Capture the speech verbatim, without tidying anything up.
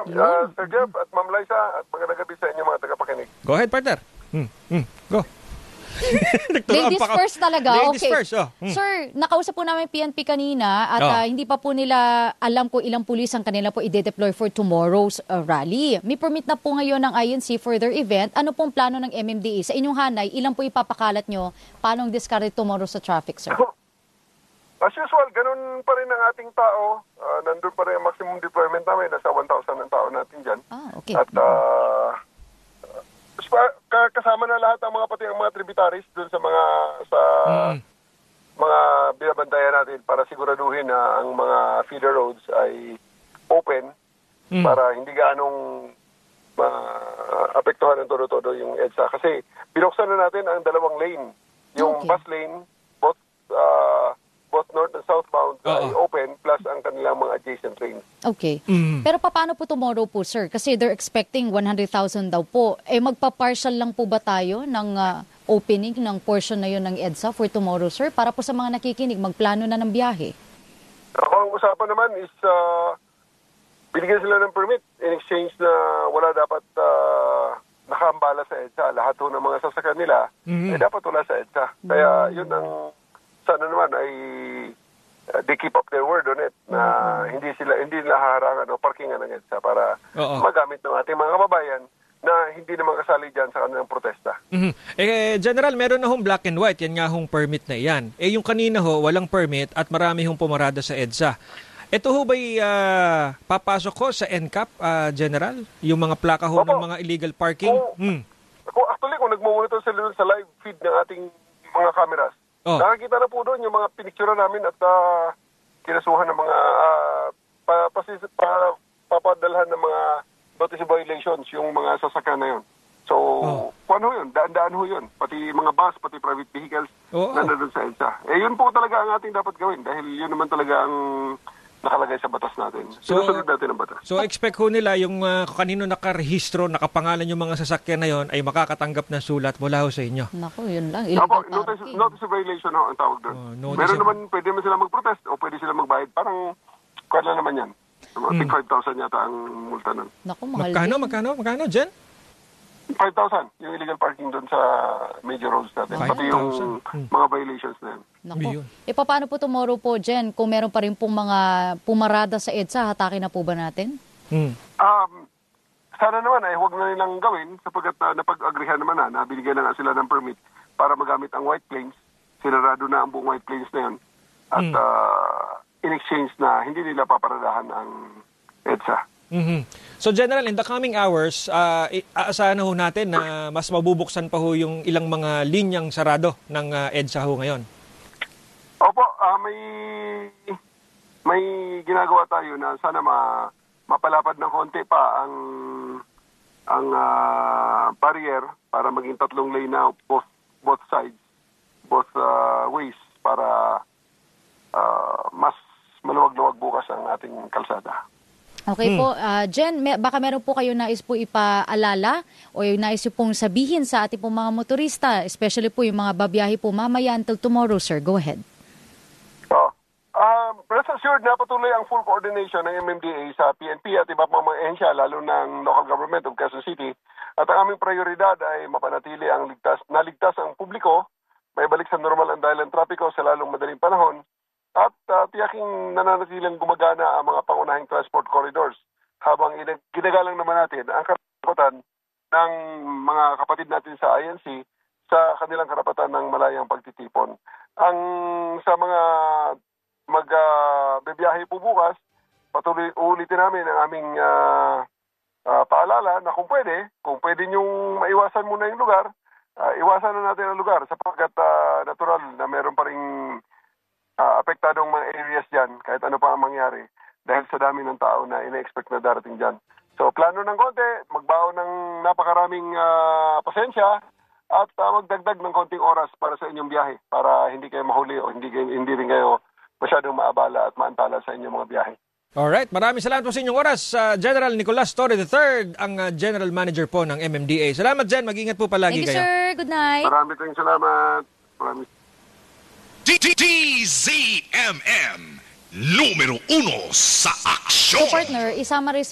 uh, Sir Jeff at Ma'am Liza at magandang gabi sa inyo mga tagapakinig. Go ahead, partner. Hmm. Hmm. Go. Ladies first talaga. Ladies okay. first. Oh. Hmm. Sir, nakausap po namin P N P kanina at Oh. uh, hindi pa po nila alam kung ilang pulis ang kanila po i-deploy for tomorrow's uh, rally. May permit na po ngayon ng I N C for their event. Ano pong plano ng M M D A? Sa inyong hanay, ilang po ipapakalat nyo? Paano ang discard tomorrow sa traffic, sir? As usual, ganun pa rin ang ating tao. Uh, nandun pa rin ang maximum deployment namin. Nasa one thousand ang tao natin dyan. Ah, okay. At uh, kasama na lahat ng mga pati ang mga tributaries dun sa mga sa mm. mga binabantayan natin para siguraduhin na ang mga feeder roads ay open mm. para hindi gaanong maapektuhan ng todo-todo yung EDSA. Kasi binuksan na natin ang dalawang lane. Yung okay. bus lane, both uh, both north and southbound Uh-oh. ay open plus ang kanilang mga adjacent lanes. Okay. Mm. Pero paano po tomorrow po, sir? Kasi they're expecting one hundred thousand daw po. Eh, magpa-partial lang po ba tayo ng uh, opening ng portion na yun ng EDSA for tomorrow, sir? Para po sa mga nakikinig, magplano na ng biyahe. Ako, ang usapan naman is uh, binigyan sila ng permit in exchange na wala dapat uh, nakaambala sa EDSA. Lahat po ng mga sasakyan nila Mm-hmm. ay dapat wala sa EDSA. Kaya yun ang sana naman ay uh, they keep up their word on it na mm-hmm. hindi sila hindi nila haharangan o parkingan ng EDSA para Oo. magamit ng ating mga kababayan na hindi naman kasali dyan sa kanilang protesta. Mm-hmm. Eh, General, meron na hong black and white. Yan nga hong permit na yan. Eh, yung kanina ho, walang permit at marami hong pumarada sa EDSA. Ito ho ba'y uh, papasok ko sa N C A P, uh, General? Yung mga plaka ho Opo. ng mga illegal parking? Kung, Hmm. kung actually, kung nagmumonitor sila sa live feed ng ating mga cameras, Oh. nakakita na po doon yung mga pinictura namin at uh, kinasuhan ng mga uh, pa, pasis, pa, papadalhan ng mga notice of violations yung mga sasakyan na yun. So, Oh. kung ano yun, daan-daan ho yun. Pati mga bus, pati private vehicles, Oo. nandun sa EDSA. Eh, yun po talaga ang ating dapat gawin dahil yun naman talaga ang nakalagay sa batas natin. So, Sinusunod natin ang batas. So, expect ho nila yung uh, kanino nakarehistro, nakapangalan yung mga sasakyan na yon ay makakatanggap ng sulat mula ho sa inyo. Naku, yun lang. Opo, Illegal notice, parking. notice of violation ho ang tawag doon. Oh, notice Meron of- naman, pwede naman sila mag-protest o pwede sila magbayad. Parang, kwan lang naman yan. Mga Hmm. five thousand yata ang multa nun. Naku, mahal Magkano, din. magkano, magkano, Jen? five thousand yung illegal parking doon sa major roads natin. Pati yung five thousand? Hmm. mga violations na yan. Naku. Yun. E paano po tomorrow po, Jen? Kung meron pa rin pong mga pumarada sa EDSA, hatakin na po ba natin? Hmm. Um, sana naman ay huwag na nilang gawin sapagkat uh, napag-agrihan naman na, nabibigyan na nga sila ng permit para magamit ang White Plains. Sinarado na ang buong White Plains na yun. At Hmm. uh, in exchange na hindi nila paparadahan ang EDSA. Mhm. So General, in the coming hours, uh, aasahan na ho natin na mas mabubuksan pa ho yung ilang mga linyang sarado ng uh, EDSA ho ngayon. Opo, ah, may may ginagawa tayo na sana ma, mapalapad ng konti pa ang ang ah, barrier para maging tatlong lane na both both sides, both ah, ways para ah, mas maluwag-luwag bukas ang ating kalsada. Okay po, uh, Jen, may, baka meron po kayo nais po ipaalala o yung nais pong sabihin sa ating pong mga motorista, especially po yung mga babiyahe po mamaya until tomorrow, sir. Go ahead. So, um, rest assured na patuloy ang full coordination ng M M D A sa P N P at iba pang mga ehensya, lalo ng local government of Quezon City. At ang aming prioridad ay mapanatili ang ligtas, naligtas ang publiko, may balik sa normal ang dahilan trapiko sa lalong madaling panahon, at uh, tiyaking nananatiling gumagana ang mga pangunahing transport corridors habang ina- ginagalang naman natin ang karapatan ng mga kapatid natin sa I N C sa kanilang karapatan ng malayang pagtitipon. Ang sa mga mag-bibiyahe uh, po bukas, patuloy ulitin namin ang aming uh, uh, paalala na kung pwede, kung pwede niyong maiwasan muna yung lugar, uh, iwasan na natin ang lugar sapagkat uh, natural na meron pa rin uh, apektadong mga areas dyan kahit ano pa ang mangyari dahil sa dami ng tao na ina-expect na darating dyan. So plano ng konti, magbaon ng napakaraming uh, pasensya at uh, magdagdag ng konting oras para sa inyong biyahe para hindi kayo mahuli o hindi, hindi rin kayo masyadong maabala at maantala sa inyong mga biyahe. Alright, maraming salamat po sa inyong oras. Uh, General Nicolas Torre the third, ang uh, General Manager po ng M M D A. Salamat, Jen. Mag-ingat po palagi Thank you, kayo. sir. Good night. Maraming tayong salamat. Maraming D Z M M, numero uno sa aksyon. So, partner, isama rin